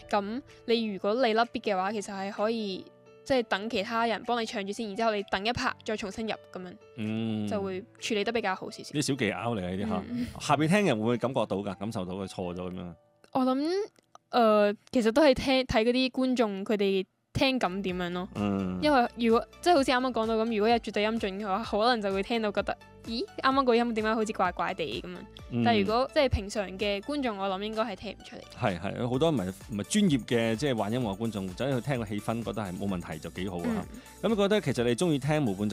咁你如果你甩 beat 嘅話，其實係可以即係等其他人幫你唱住先，然之後你等一拍再重新入咁樣，就會處理得比較好少少。 啲小技巧嚟嘅呢啲嚇，下邊聽人會唔會感覺到㗎？感受到佢錯咗咁樣？ 我諗其實都係睇嗰啲觀眾佢哋聽感點樣咯。因為如果即係好似啱啱講到咁，如果有絕對音準嘅話，可能就會聽到覺得，咦，啱啱個音點解好似怪怪地咁樣？但係如果即係平常嘅觀眾，我諗應該係聽唔出嚟。 係好多唔係專業嘅即係玩音樂觀眾，走去聽個氣氛，覺得係冇問題就幾好啊！咁覺得其實你中意聽無伴奏